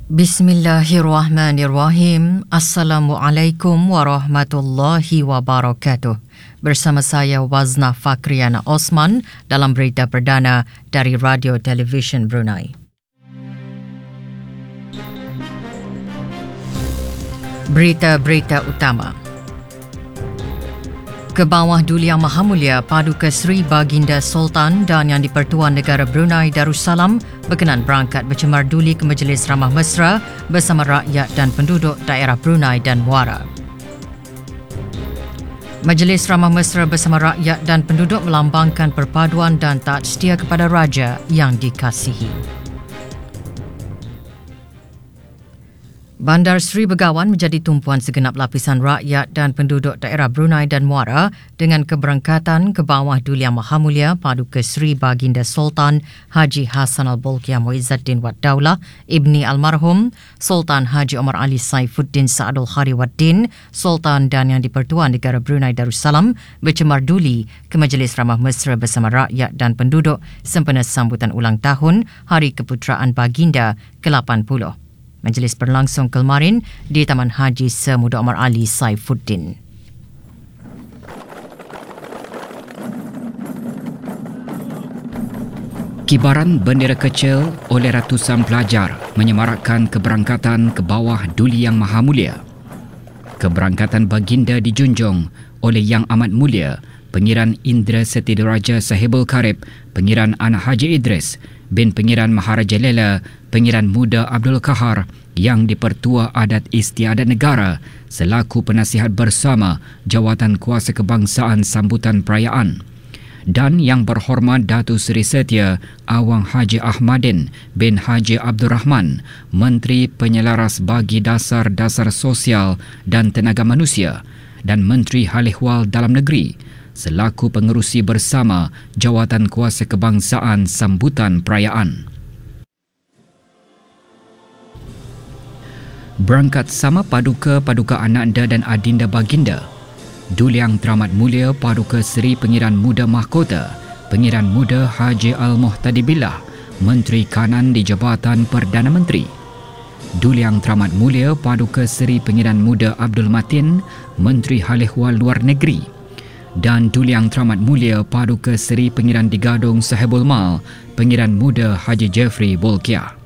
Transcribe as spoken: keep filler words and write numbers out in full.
Bismillahirrahmanirrahim. Assalamualaikum warahmatullahi wabarakatuh. Bersama saya Wazna Fakriana Osman dalam berita perdana dari Radio Television Brunei. Berita-berita utama. Kebawah Duli Yang Maha Mulia Paduka Seri Baginda Sultan dan Yang di-Pertuan Negara Brunei Darussalam berkenan berangkat bercemar duli ke Majlis Ramah Mesra bersama rakyat dan penduduk daerah Brunei dan Muara. Majlis Ramah Mesra bersama rakyat dan penduduk melambangkan perpaduan dan taat setia kepada Raja yang dikasihi. Bandar Seri Begawan menjadi tumpuan segenap lapisan rakyat dan penduduk daerah Brunei dan Muara dengan keberangkatan ke bawah Duli Yang Maha Mulia Paduka Seri Baginda Sultan Haji Hassan Al-Bolkiah Muizzuddin Wad Daulah Ibni Almarhum Sultan Haji Omar Ali Saifuddin Saadul Khari Waddin Sultan dan Yang di-Pertuan Negara Brunei Darussalam bercemar duli ke Majlis Ramah Mesra bersama rakyat dan penduduk sempena sambutan ulang tahun Hari Keputeraan Baginda ke lapan puluh. Majlis berlangsung kemarin di Taman Haji Semuda Omar Ali Saifuddin. Kibaran bendera kecil oleh ratusan pelajar menyemarakkan keberangkatan ke bawah Duli Yang Maha Mulia. Keberangkatan baginda dijunjung oleh Yang Amat Mulia Pengiran Indra Setidiraja Sahibul Karib, Pengiran Anak Haji Idris bin Pengiran Maharaja Lela, Pengiran Muda Abdul Kahar yang di-Pertua Adat Istiadat Negara selaku penasihat bersama Jawatan Kuasa Kebangsaan sambutan perayaan. Dan Yang Berhormat Datuk Seri Setia Awang Haji Ahmadin bin Haji Abdul Rahman, Menteri Penyelaras Bagi Dasar-Dasar Sosial dan Tenaga Manusia dan Menteri Hal Ehwal Dalam Negeri selaku pengerusi bersama Jawatan Kuasa Kebangsaan sambutan perayaan. Berangkat sama paduka-paduka ananda dan adinda baginda, Duli Yang Teramat Mulia Paduka Seri Pengiran Muda Mahkota, Pengiran Muda Haji Al-Muhtadi Billah, Menteri Kanan di Jabatan Perdana Menteri. Duli Yang Teramat Mulia Paduka Seri Pengiran Muda Abdul Matin, Menteri Hal Ehwal Luar Negeri. Dan Duli Yang Teramat Mulia Paduka Seri Pengiran Digadung Sahibul Mal, Pengiran Muda Haji Jeffrey Bolkiah.